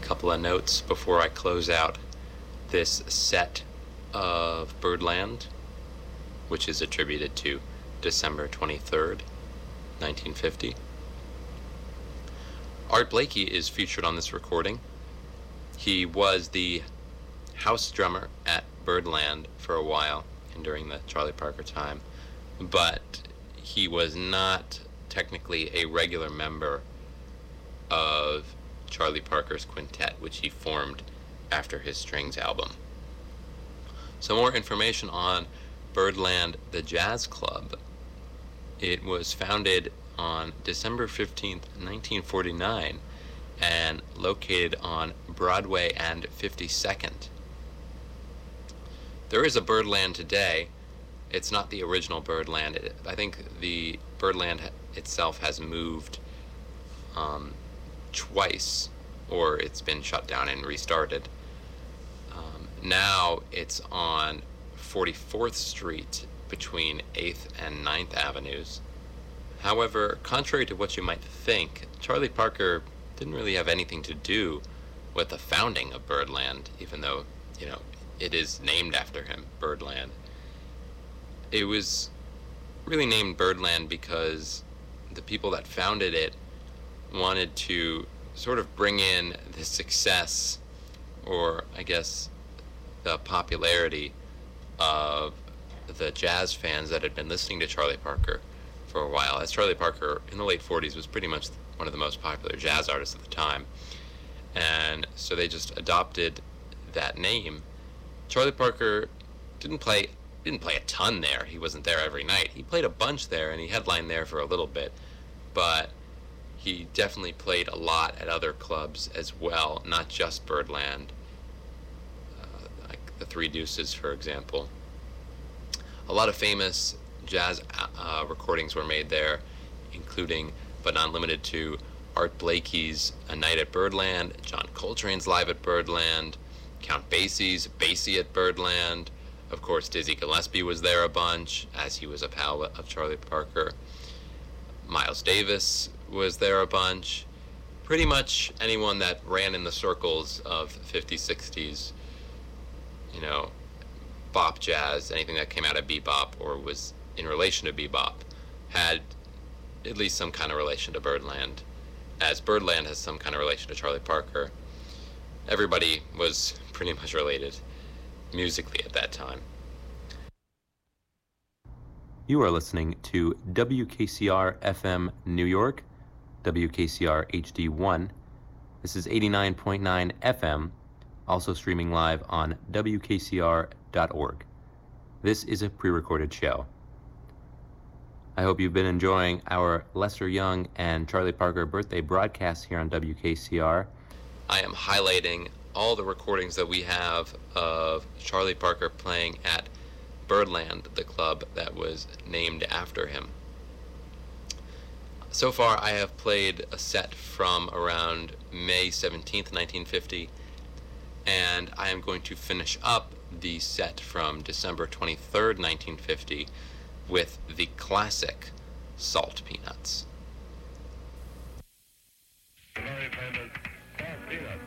couple of notes before I close out this set of Birdland, which is attributed to December 23rd, 1950. Art Blakey is featured on this recording. He was the house drummer at Birdland for a while and during the Charlie Parker time, but he was not technically a regular member of Charlie Parker's quintet, which he formed after his Strings album. Some more information on Birdland, the Jazz Club. It was founded on December 15th, 1949, and located on Broadway and 52nd. There is a Birdland today. It's not the original Birdland. I think the Birdland itself has moved twice, or it's been shut down and restarted. Now it's on 44th Street between 8th and 9th Avenues. However, contrary to what you might think, Charlie Parker didn't really have anything to do with the founding of Birdland, even though, it is named after him, Birdland. It was really named Birdland because the people that founded it wanted to sort of bring in the success, or I guess the popularity of the jazz fans that had been listening to Charlie Parker for a while, as Charlie Parker in the late 40s was pretty much one of the most popular jazz artists at the time. And so they just adopted that name. Charlie Parker didn't play a ton there. He wasn't there every night. He played a bunch there, and he headlined there for a little bit, but he definitely played a lot at other clubs as well, not just Birdland, like the Three Deuces, for example. A lot of famous jazz recordings were made there, including, but not limited to, Art Blakey's A Night at Birdland, John Coltrane's Live at Birdland, Count Basie's Basie at Birdland. Of course, Dizzy Gillespie was there a bunch, as he was a pal of Charlie Parker. Miles Davis was there a bunch. Pretty much anyone that ran in the circles of 50s, 60s, bop jazz, anything that came out of bebop or was in relation to bebop, had at least some kind of relation to Birdland, as Birdland has some kind of relation to Charlie Parker. Everybody was pretty much related musically at that time. You are listening to WKCR FM New York, WKCR HD1. This is 89.9 FM, also streaming live on WKCR.org. This is a pre-recorded show. I hope you've been enjoying our Lester Young and Charlie Parker birthday broadcasts here on WKCR. I am highlighting all the recordings that we have of Charlie Parker playing at Birdland, the club that was named after him. So far, I have played a set from around May 17th, 1950, and I am going to finish up the set from December 23rd, 1950, with the classic Salt Peanuts. Very famous Salt Peanuts.